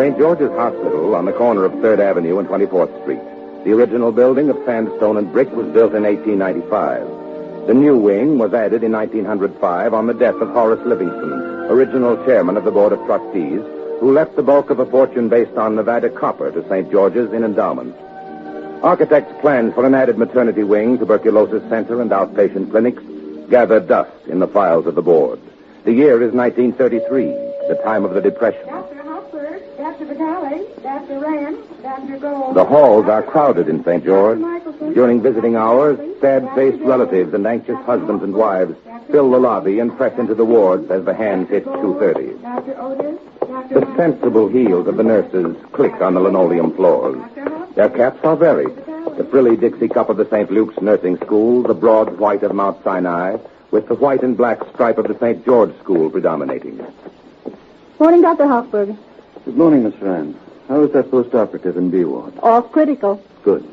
St. George's Hospital on the corner of 3rd Avenue and 24th Street. The original building of sandstone and brick was built in 1895. The new wing was added in 1905 on the death of Horace Livingston, original chairman of the Board of Trustees, who left the bulk of a fortune based on Nevada copper to St. George's in endowment. Architects' plans for an added maternity wing, tuberculosis center, and outpatient clinics gathered dust in the files of the board. The year is 1933, the time of the Depression. Dr. Hopper, Dr. Vitale, Dr. Rand, Dr. Gold. The halls are crowded in St. George. During visiting hours, sad-faced relatives and anxious husbands and wives fill the lobby and press into the wards as the hands hit 2:30. Dr. Otis, Dr. The sensible heels of the nurses click on the linoleum floors. Their caps are varied. The frilly Dixie cup of the St. Luke's Nursing School, the broad white of Mount Sinai, with the white and black stripe of the St. George School predominating. Morning, Dr. Hochberg. Good morning, Miss Rand. How is that post-operative in B ward? All critical. Good.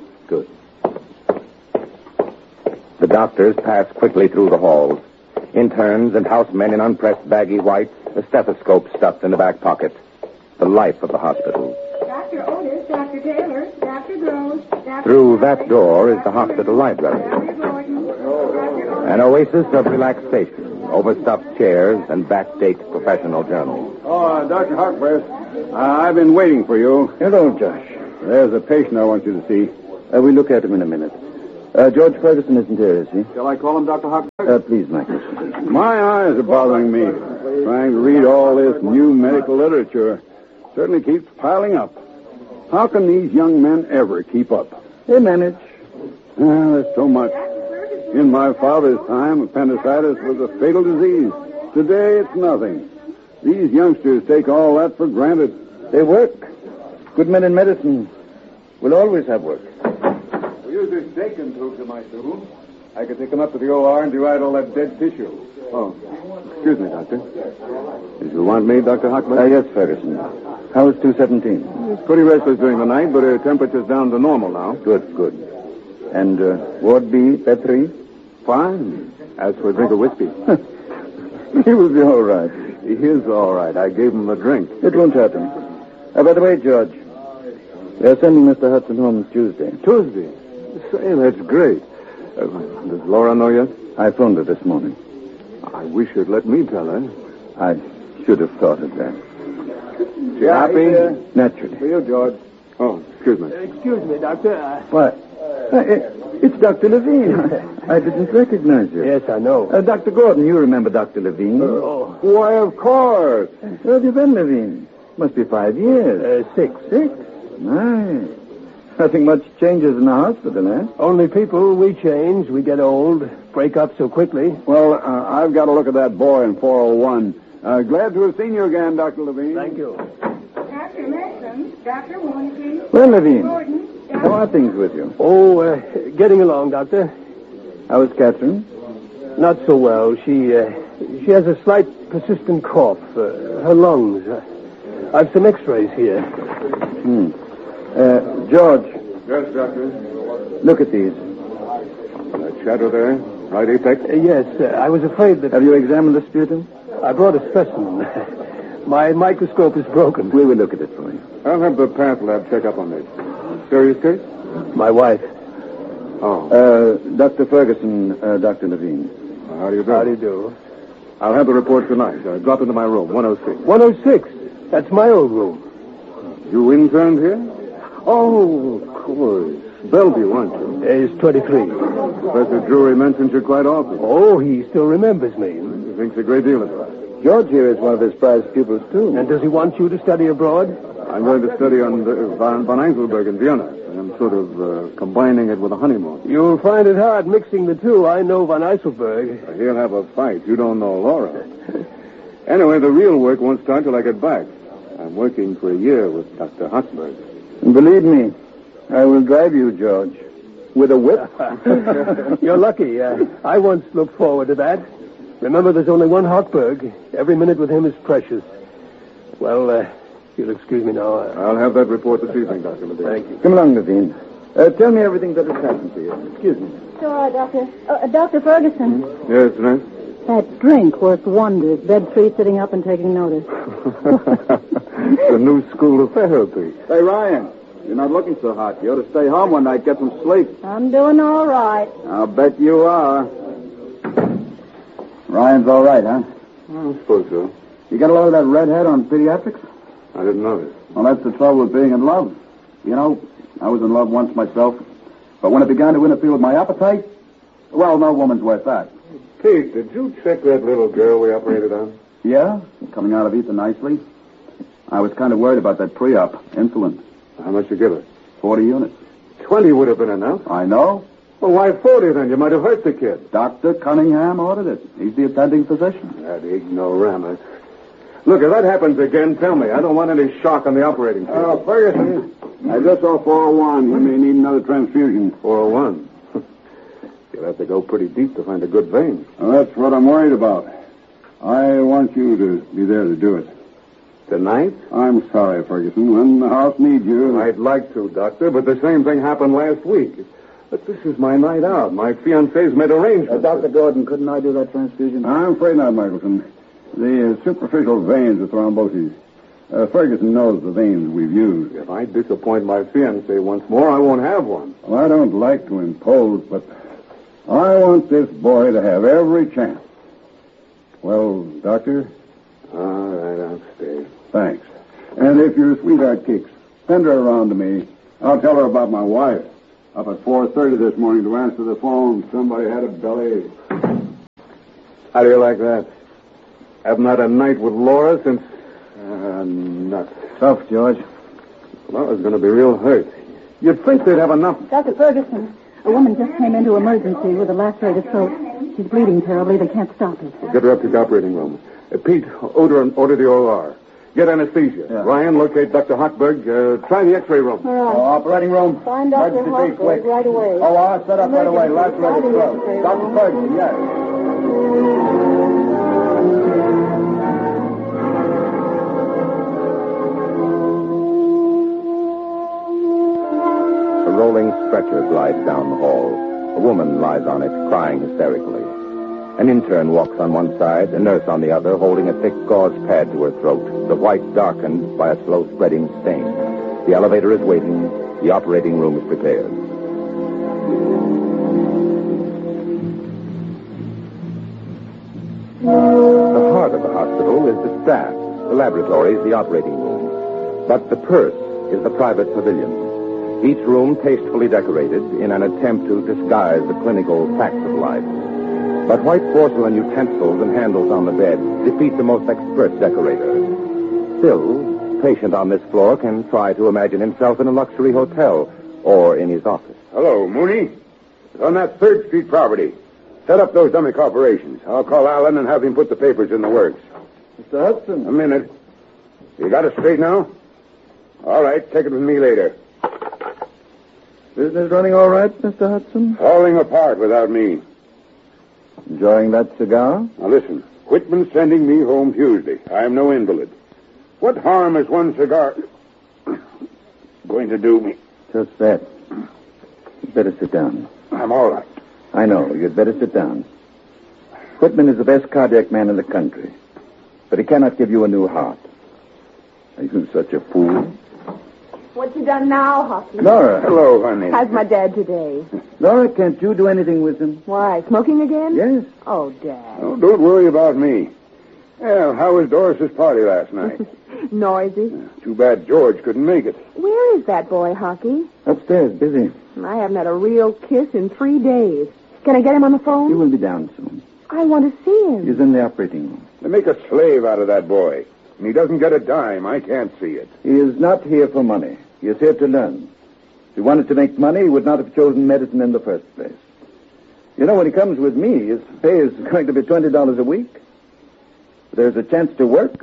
The doctors pass quickly through the halls. Interns and housemen in unpressed baggy whites, a stethoscope stuffed in the back pocket. The life of the hospital. Dr. Otis, Dr. Taylor, Dr. Gross, Dr. Through that door is the hospital library. Dr. Gordon, Dr. An oasis of relaxation, overstuffed chairs, and backdate professional journals. Oh, Dr. Harkberg, I've been waiting for you. Hello, Josh. There's a patient I want you to see. We'll look at him in a minute. George Ferguson isn't here, is he? Shall I call him, Dr. Harkberg? Please, Michael. My eyes are bothering me. Trying to read all this new medical literature certainly keeps piling up. How can these young men ever keep up? They manage. There's so much. In my father's time, appendicitis was a fatal disease. Today, it's nothing. These youngsters take all that for granted. They work. Good men in medicine will always have work. We use this Dakin tube to my stool. I could take them up to the OR and deride all that dead tissue. Oh, excuse me, Doctor. Did you want me, Dr. Hockman? Yes, Ferguson. How's 217? She's pretty restless during the night, but her temperature's down to normal now. Good. And Ward B, bed 3? Fine. As for a drink of whiskey. He will be all right. He is all right. I gave him the drink. It won't hurt him. By the way, George, we are sending Mr. Hudson home Tuesday. Tuesday? Say, that's great. Does Laura know yet? I phoned her this morning. I wish you'd let me tell her. I should have thought of that. She happy? Naturally. For you, George. Oh, excuse me. Excuse me, Doctor. What? It's Dr. Levine. I didn't recognize you. Yes, I know. Dr. Gordon, you remember Dr. Levine? Why, of course. Where have you been, Levine? Must be 5 years. 6. 6? Nice. Nothing much changes in the hospital, eh? Only people, we change, we get old, break up so quickly. Well, I've got to look at that boy in 401. Glad to have seen you again, Dr. Levine. Thank you. Dr. Mason, Dr. Warnke. Well, Levine, Gordon, how are things with you? Oh, getting along, Doctor. How is Catherine? Not so well. She has a slight persistent cough. Her lungs. I've some x-rays here. George. Yes, Doctor. Look at these. That shadow there, right apex? Yes, I was afraid that... Have you examined the sputum? I brought a specimen. My microscope is broken. We will look at it for you. I'll have the path lab check up on this. Serious case? My wife. Oh. Dr. Ferguson, Dr. Levine. How do you do? How do you do? I'll have the report tonight. Drop into my room, 106. 106. That's my old room. You interned here? Oh, of course. Bellevue, aren't you? He's 23. Professor Drury mentions you quite often. Oh, he still remembers me. He thinks a great deal of us. George here is one of his prize pupils, too. And does he want you to study abroad? I'm going to study on von Einzelberg in Vienna. I'm sort of combining it with a honeymoon. You'll find it hard mixing the two. I know von Eiselberg. He'll have a fight. You don't know Laura. Anyway, the real work won't start till I get back. I'm working for a year with Dr. Hochberg. And believe me, I will drive you, George, with a whip. You're lucky. I once looked forward to that. Remember, there's only one Hochberg. Every minute with him is precious. Well, you'll excuse me now. I'll have that report this evening, Dr. Levine. Thank you. Come along, Levine. Tell me everything that has happened to you. Excuse me. Sure, Doctor. Dr. Ferguson. Yes, nurse? That drink worked wonders. Bed 3 sitting up and taking notice. It's a new school of therapy. Hey, Ryan, you're not looking so hot. You ought to stay home one night, get some sleep. I'm doing all right. I'll bet you are. Ryan's all right, huh? I suppose so. You got a lot of that redhead on pediatrics? I didn't notice. Well, that's the trouble with being in love. You know, I was in love once myself, but when it began to interfere with my appetite, well, no woman's worth that. Pete, did you check that little girl we operated on? Yeah, coming out of Ethan nicely. I was kind of worried about that pre-op, insulin. How much you give her? 40 units. 20 would have been enough. I know. Well, why 40 then? You might have hurt the kid. Dr. Cunningham ordered it. He's the attending physician. That ignoramus. Look, if that happens again, tell me. I don't want any shock on the operating table. Ferguson, I just saw 401. He may need another transfusion. 401? You'll have to go pretty deep to find a good vein. Well, that's what I'm worried about. I want you to be there to do it. Tonight? I'm sorry, Ferguson. When the house needs you... I'd like to, Doctor, but the same thing happened last week. But this is my night out. My fiancé's made arrangements. Dr. Gordon, couldn't I do that transfusion? I'm afraid not, Michelson. The superficial veins are thrombosis. Ferguson knows the veins we've used. If I disappoint my fiancé once more, I won't have one. Well, I don't like to impose, but I want this boy to have every chance. Well, Doctor? All right, I'll stay. Thanks. And if your sweetheart kicks, send her around to me. I'll tell her about my wife. Up at 4:30 this morning to answer the phone. Somebody had a belly. How do you like that? Haven't had a night with Laura since... nuts. Tough, George. Laura's going to be real hurt. You'd think they'd have enough... Dr. Ferguson, a woman just came into emergency with a lacerated throat. She's bleeding terribly. They can't stop it. Get her up to the operating room. Pete, order the OR. Get anesthesia. Yeah. Ryan, locate Dr. Hochberg. Try the X-ray room. All right. Operating room. Find Dr. Emergency, Hochberg right away. Oh, I'll set up right away. Lacerated Emergency. throat. Dr. Ferguson, yes. A rolling stretcher glides down the hall. A woman lies on it, crying hysterically. An intern walks on one side, a nurse on the other, holding a thick gauze pad to her throat, the white darkened by a slow-spreading stain. The elevator is waiting. The operating room is prepared. The heart of the hospital is the staff, the laboratories, the operating room. But the purse is the private pavilion. Each room tastefully decorated in an attempt to disguise the clinical facts of life. But white porcelain utensils and handles on the bed defeat the most expert decorator. Still, patient on this floor can try to imagine himself in a luxury hotel or in his office. Hello, Mooney. It's on that 3rd Street property. Set up those dummy corporations. I'll call Allen and have him put the papers in the works. Mr. Hudson. A minute. You got it straight now? All right, take it with me later. Business running all right, Mr. Hudson? Falling apart without me. Enjoying that cigar? Now listen, Whitman's sending me home Tuesday. I'm no invalid. What harm is one cigar going to do me? Just that. You'd better sit down. I'm all right. I know. You'd better sit down. Whitman is the best cardiac man in the country. But he cannot give you a new heart. Are you such a fool? What you done now, Hockey? Laura. Hello, honey. How's my dad today? Laura, can't you do anything with him? Why, smoking again? Yes. Oh, Dad. Oh, don't worry about me. Well, how was Doris's party last night? Noisy. Too bad George couldn't make it. Where is that boy, Hockey? Upstairs, busy. I haven't had a real kiss in 3 days. Can I get him on the phone? He will be down soon. I want to see him. He's in the operating room. They make a slave out of that boy. And he doesn't get a dime. I can't see it. He is not here for money. He is here to learn. If he wanted to make money, he would not have chosen medicine in the first place. You know, when he comes with me, his pay is going to be $20 a week. There's a chance to work.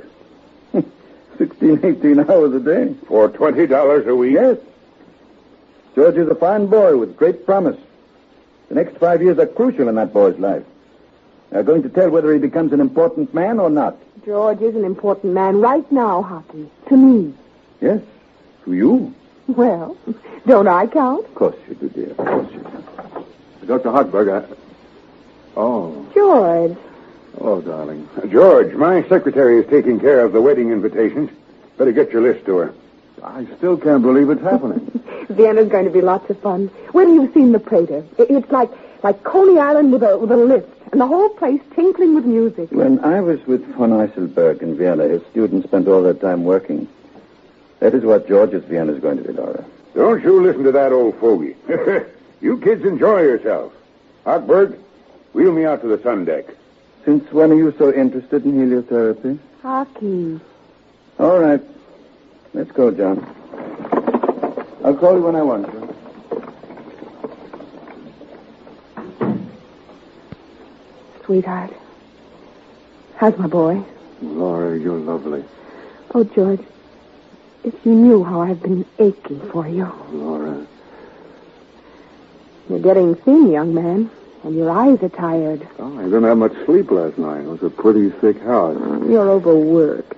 16, 18 hours a day. For $20 a week? Yes. George is a fine boy with great promise. The next 5 years are crucial in that boy's life. They're going to tell whether he becomes an important man or not. George is an important man right now, Hockey. To me. Yes. To you. Well, don't I count? Of course you do, dear. Of course you do. Dr. Hochberg, Oh. George. Hello, darling. George, my secretary is taking care of the wedding invitations. Better get your list to her. I still can't believe it's happening. Vienna's going to be lots of fun. When have you seen the Prater? It's like Coney Island with a lift, and the whole place tinkling with music. When I was with von Eisselberg in Vienna, his students spent all their time working. That is what George's Vienna is going to be, Laura. Don't you listen to that old fogey. You kids enjoy yourselves. Hochberg, wheel me out to the sun deck. Since when are you so interested in heliotherapy? Hockey. All right. Let's go, John. I'll call you when I want you. Sweetheart, how's my boy? Laura, you're lovely. Oh, George, if you knew how I've been aching for you. Laura. You're getting thin, young man, and your eyes are tired. Oh, I didn't have much sleep last night. It was a pretty thick house. You're overworked.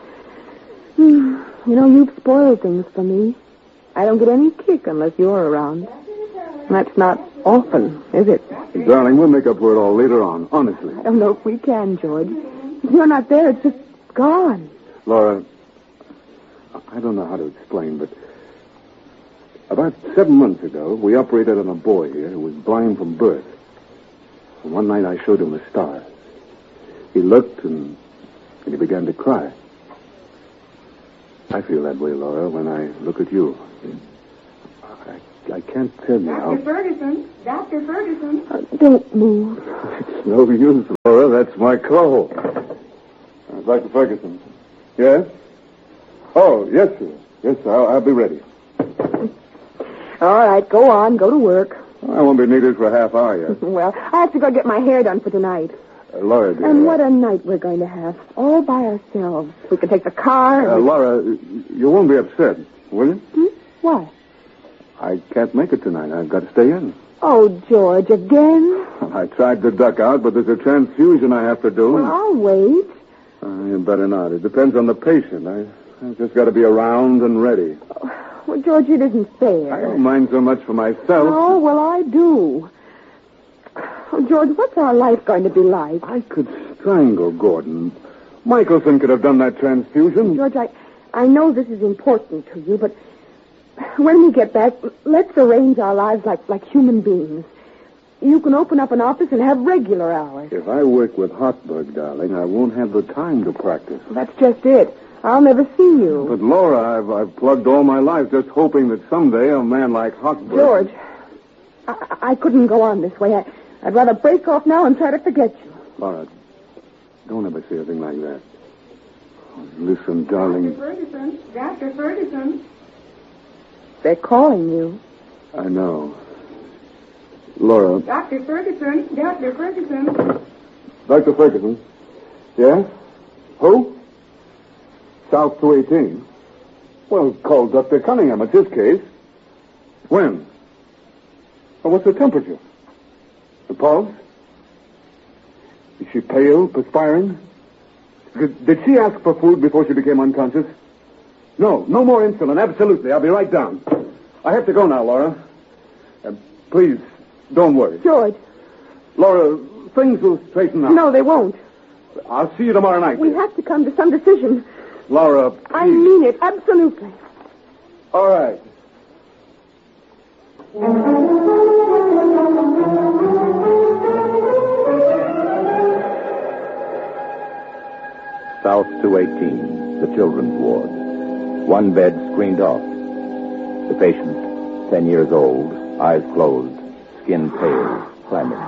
You know, you've spoiled things for me. I don't get any kick unless you're around. That's not often, is it? Darling, we'll make up for it all later on, honestly. I don't know if we can, George. If you're not there, it's just gone. Laura, I don't know how to explain, but about 7 months ago, we operated on a boy here who was blind from birth. And one night I showed him the stars. He looked and he began to cry. I feel that way, Laura, when I look at you. I can't tell you how... Dr. Ferguson. Don't move. It's no use, Laura. That's my call. Dr. Ferguson. Yes? Oh, yes, sir. Yes, sir. I'll be ready. All right, go on. Go to work. I won't be needed for a half hour yet. Well, I have to go get my hair done for tonight. Laura, dear. And what a night we're going to have. All by ourselves. We can take the car. Laura, you won't be upset, will you? Why? I can't make it tonight. I've got to stay in. Oh, George, again? I tried to duck out, but there's a transfusion I have to do. Well, I'll wait. You better not. It depends on the patient. I've just got to be around and ready. Well, George, it isn't fair. I don't mind so much for myself. Oh, well, I do. Oh, George, what's our life going to be like? I could strangle Gordon. Michelson could have done that transfusion. George, I know this is important to you, but when we get back, let's arrange our lives like human beings. You can open up an office and have regular hours. If I work with Hochberg, darling, I won't have the time to practice. Well, that's just it. I'll never see you. But, Laura, I've plugged all my life just hoping that someday a man like Hochberg... George, I couldn't go on this way. I'd rather break off now and try to forget you. Laura, don't ever say anything like that. Oh, listen, darling. Dr. Ferguson. They're calling you. I know. Laura. Dr. Ferguson. Dr. Ferguson? Yes? Who? South 218. Well, call Dr. Cunningham. It's his case. When? Well, what's the temperature? The pulse? Is she pale, perspiring? Did she ask for food before she became unconscious? No more insulin, absolutely. I'll be right down. I have to go now, Laura. Please, don't worry. George. Laura, things will straighten out. No, they won't. I'll see you tomorrow night. We have to come to some decision. Laura, please. I mean it, absolutely. All right. South 218, the children's ward. One bed screened off. The patient, 10 years old, eyes closed, skin pale, clammy.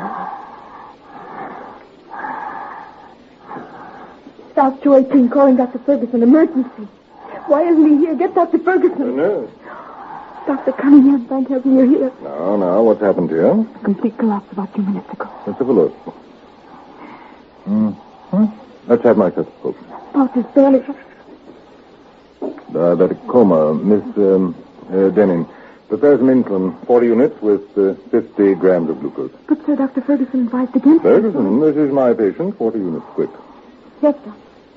South 218 calling Dr. Ferguson. Emergency. Why isn't he here? Get Dr. Ferguson. No. Dr. Cunningham, thank heaven you're here. No. What's happened to you? Complete collapse about 2 minutes ago. Let's have a look. Let's have my stethoscope. Pulse is barely... Diabetic coma. Miss Denning. Prepare some insulin, 40 units with 50 grams of glucose. But, sir, Dr. Ferguson advised against it. Ferguson, this is my patient, 40 units quick. Yes, sir.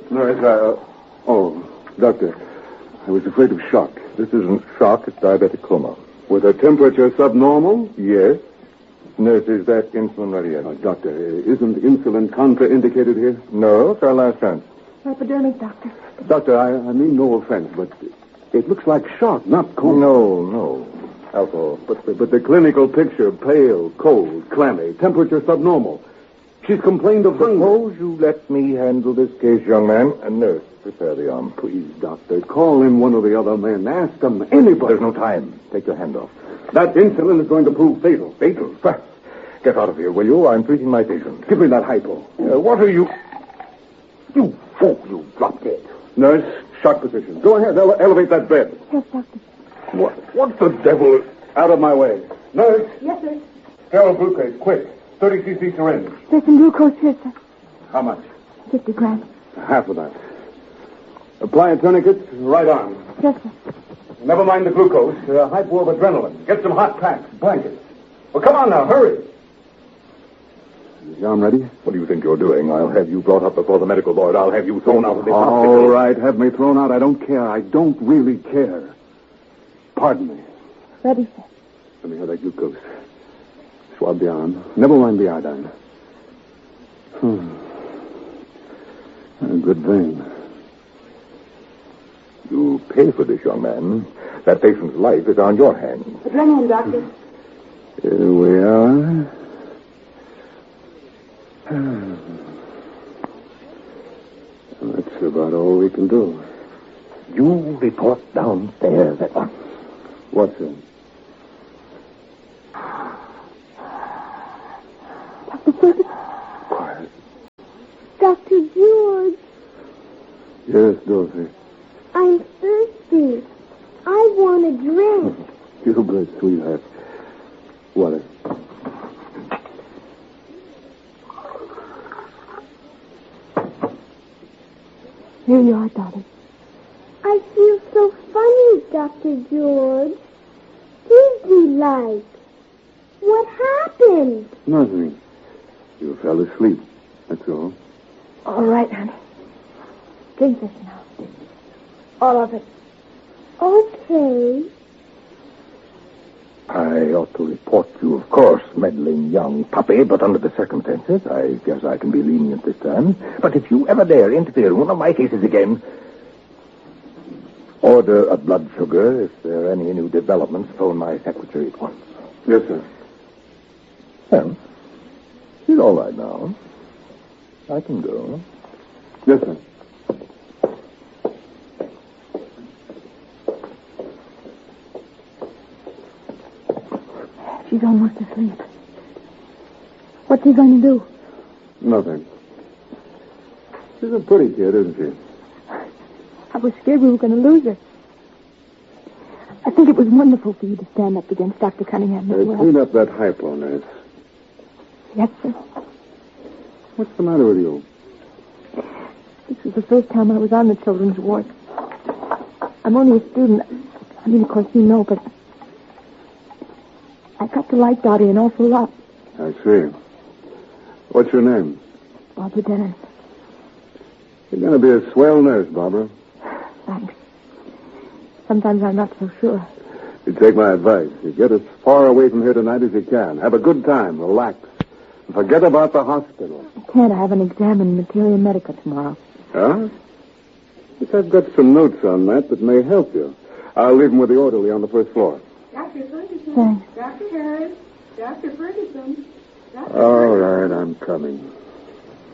Doctor, I was afraid of shock. This isn't shock, it's diabetic coma. Was her temperature subnormal? Yes. Nurse, is that insulin ready yet? Doctor, isn't insulin contraindicated here? No, it's our last chance. Hypodermic, Doctor. Doctor, I mean no offense, but it looks like shock, not cold. No. Alcohol. But the clinical picture, pale, cold, clammy, temperature subnormal. She's complained of hunger. Suppose you let me handle this case, young man. A nurse, prepare the arm. Please, Doctor, call in one of the other men. Ask them, anybody. There's no time. Take your hand off. That insulin is going to prove fatal. Fatal? Get out of here, will you? I'm treating my patient. Give me that hypo. What are you... You fool, you dropped it. Nurse, shock position. Go ahead, elevate that bed. Yes, Doctor. What the devil? Out of my way. Nurse, Yes, sir. sterile glucose, quick. 30 cc syringe. There's some glucose here, sir. How much? 50 grams. Half of that. Apply a tourniquet, right arm. Yes, sir. Never mind the glucose. Hypo of adrenaline. Get some hot packs, blankets. Well, come on now, hurry. Is your arm ready? What do you think you're doing? I'll have you brought up before the medical board. I'll have you thrown out of the hospital. All right, have me thrown out. I don't care. I don't really care. Pardon me. Ready, sir. Let me have that glucose. Swab the arm. Never mind the iodine. A good vein. You pay for this, young man. That patient's life is on your hands. Adrenaline, Doctor. Here we are. That's about all we can do. You report downstairs at once. What's it? Dr. Ferguson. Quiet. Dr. George. Yes, Dorothy. I'm thirsty. I want a drink. You good, sweetheart. Water. Here you are, darling. I feel so funny, Dr. George. Disney-like. What happened? Nothing. You fell asleep. That's all. All right, honey. Drink this now. All of it. Okay. I ought to report you, of course, meddling young puppy, but under the circumstances, I guess I can be lenient this time. But if you ever dare interfere in one of my cases again, order a blood sugar. If there are any new developments, phone my secretary at once. Yes, sir. Well, she's all right now. I can go. Yes, sir. She's almost asleep. What's he going to do? Nothing. She's a pretty kid, isn't she? I was scared we were going to lose her. I think it was wonderful for you to stand up against Dr. Cunningham as well. Clean up that hypo, nurse. Yes, sir. What's the matter with you? This was the first time I was on the children's ward. I'm only a student. I mean, of course, you know, but I got to like Dottie an awful lot. I see. What's your name? Barbara Dennis. You're going to be a swell nurse, Barbara. Thanks. Sometimes I'm not so sure. You take my advice. You get as far away from here tonight as you can. Have a good time. Relax. And forget about the hospital. I can't. I have an exam in Materia Medica tomorrow. Huh? Yes, I've got some notes on that may help you. I'll leave them with the orderly on the first floor. Dr. Ferguson. Thanks. Dr. Harris. Dr. Ferguson. Dr. All right, I'm coming.